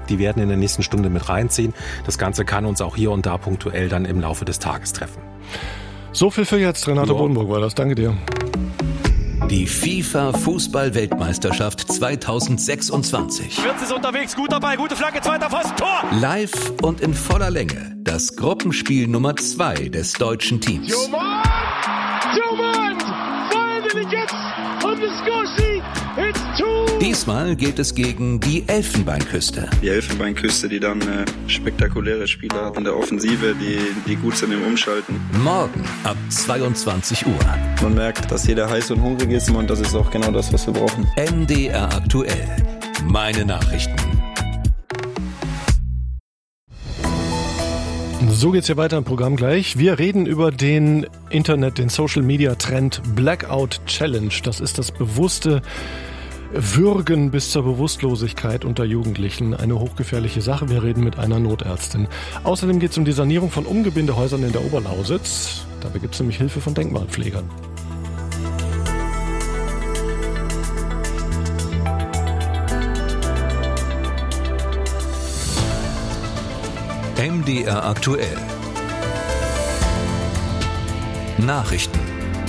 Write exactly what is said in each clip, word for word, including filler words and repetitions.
Die werden in der nächsten Stunde mit reinziehen. Das Ganze kann uns auch hier und da punktuell dann im Laufe des Tages treffen. So viel für jetzt. Renato ja. Bodenburg war das. Danke dir. Die FIFA-Fußball-Weltmeisterschaft zweitausendsechsundzwanzig. Wirtz ist unterwegs, gut dabei, gute Flanke, zweiter Pfosten, Tor! Live und in voller Länge. Das Gruppenspiel Nummer zwei des deutschen Teams. Joman! Joman! Finally gets on the score sheet! It's two! Diesmal geht es gegen die Elfenbeinküste. Die Elfenbeinküste, die dann äh, spektakuläre Spieler hat in der Offensive, die, die gut sind im Umschalten. Morgen ab zweiundzwanzig Uhr. Man merkt, dass jeder heiß und hungrig ist und das ist auch genau das, was wir brauchen. M D R aktuell. Meine Nachrichten. So geht's hier weiter im Programm gleich. Wir reden über den Internet, den Social-Media-Trend Blackout Challenge. Das ist das bewusste Würgen bis zur Bewusstlosigkeit unter Jugendlichen. Eine hochgefährliche Sache. Wir reden mit einer Notärztin. Außerdem geht es um die Sanierung von Umgebindehäusern in der Oberlausitz. Dabei gibt es nämlich Hilfe von Denkmalpflegern. M D R aktuell. Nachrichten.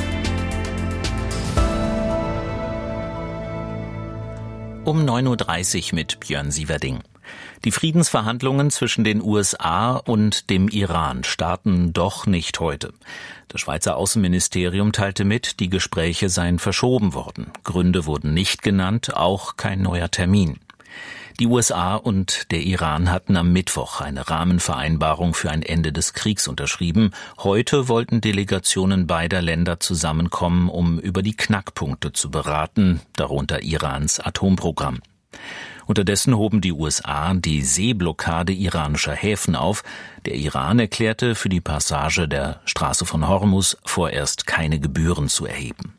Um neun Uhr dreißig mit Björn Sieverding. Die Friedensverhandlungen zwischen den U S A und dem Iran starten doch nicht heute. Das Schweizer Außenministerium teilte mit, die Gespräche seien verschoben worden. Gründe wurden nicht genannt, auch kein neuer Termin. Die U S A und der Iran hatten am Mittwoch eine Rahmenvereinbarung für ein Ende des Kriegs unterschrieben. Heute wollten Delegationen beider Länder zusammenkommen, um über die Knackpunkte zu beraten, darunter Irans Atomprogramm. Unterdessen hoben die U S A die Seeblockade iranischer Häfen auf. Der Iran erklärte, für die Passage der Straße von Hormuz vorerst keine Gebühren zu erheben.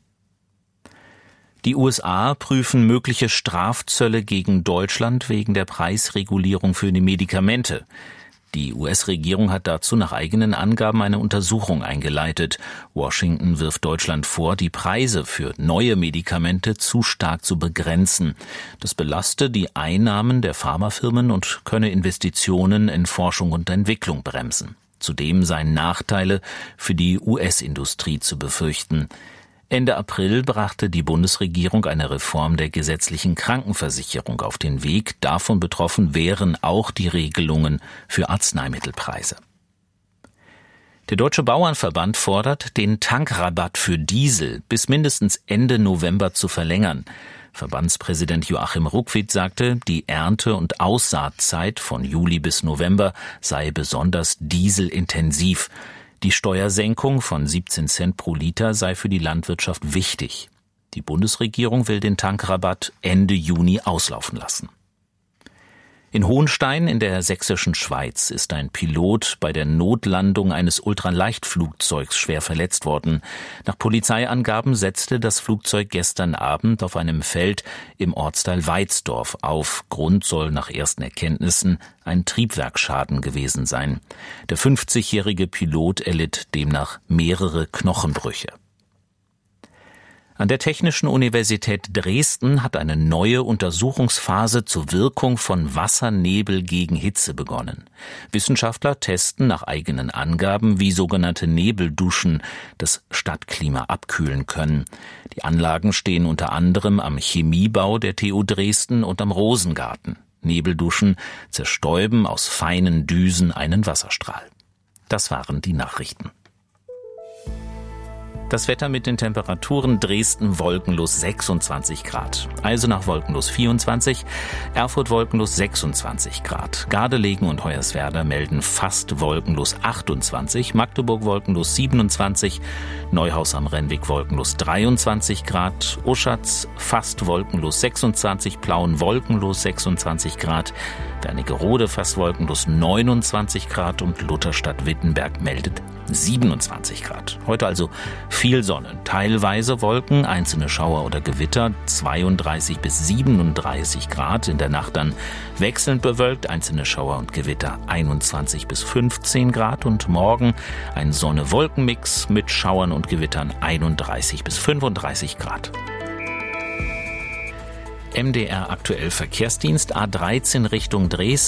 Die U S A prüfen mögliche Strafzölle gegen Deutschland wegen der Preisregulierung für die Medikamente. Die U S-Regierung hat dazu nach eigenen Angaben eine Untersuchung eingeleitet. Washington wirft Deutschland vor, die Preise für neue Medikamente zu stark zu begrenzen. Das belaste die Einnahmen der Pharmafirmen und könne Investitionen in Forschung und Entwicklung bremsen. Zudem seien Nachteile für die U S-Industrie zu befürchten. Ende April brachte die Bundesregierung eine Reform der gesetzlichen Krankenversicherung auf den Weg. Davon betroffen wären auch die Regelungen für Arzneimittelpreise. Der Deutsche Bauernverband fordert, den Tankrabatt für Diesel bis mindestens Ende November zu verlängern. Verbandspräsident Joachim Ruckwied sagte, die Ernte- und Aussaatzeit von Juli bis November sei besonders dieselintensiv. Die Steuersenkung von siebzehn Cent pro Liter sei für die Landwirtschaft wichtig. Die Bundesregierung will den Tankrabatt Ende Juni auslaufen lassen. In Hohenstein in der sächsischen Schweiz ist ein Pilot bei der Notlandung eines Ultraleichtflugzeugs schwer verletzt worden. Nach Polizeiangaben setzte das Flugzeug gestern Abend auf einem Feld im Ortsteil Weizdorf auf. Grund soll nach ersten Erkenntnissen ein Triebwerksschaden gewesen sein. Der fünfzigjährige Pilot erlitt demnach mehrere Knochenbrüche. An der Technischen Universität Dresden hat eine neue Untersuchungsphase zur Wirkung von Wassernebel gegen Hitze begonnen. Wissenschaftler testen nach eigenen Angaben, wie sogenannte Nebelduschen das Stadtklima abkühlen können. Die Anlagen stehen unter anderem am Chemiebau der T U Dresden und am Rosengarten. Nebelduschen zerstäuben aus feinen Düsen einen Wasserstrahl. Das waren die Nachrichten. Das Wetter mit den Temperaturen: Dresden wolkenlos sechsundzwanzig Grad, Eisenach wolkenlos vierundzwanzig, Erfurt wolkenlos sechsundzwanzig Grad, Gardelegen und Hoyerswerda melden fast wolkenlos achtundzwanzig, Magdeburg wolkenlos siebenundzwanzig, Neuhaus am Rennweg wolkenlos dreiundzwanzig Grad, Uschatz fast wolkenlos sechsundzwanzig, Plauen wolkenlos sechsundzwanzig Grad, Wernigerode fast wolkenlos neunundzwanzig Grad und Lutherstadt-Wittenberg meldet siebenundzwanzig Grad. Heute also viel Sonne, teilweise Wolken, einzelne Schauer oder Gewitter, zweiunddreißig bis siebenunddreißig Grad. In der Nacht dann wechselnd bewölkt, einzelne Schauer und Gewitter, einundzwanzig bis fünfzehn Grad. Und morgen ein Sonne-Wolken-Mix mit Schauern und Gewittern, einunddreißig bis fünfunddreißig Grad. M D R aktuell Verkehrsdienst A dreizehn Richtung Dresden.